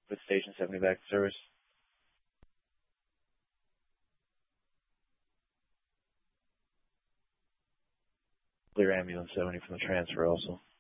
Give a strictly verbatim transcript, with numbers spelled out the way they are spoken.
With Station seventy back to service. Clear ambulance seventy from the transfer also.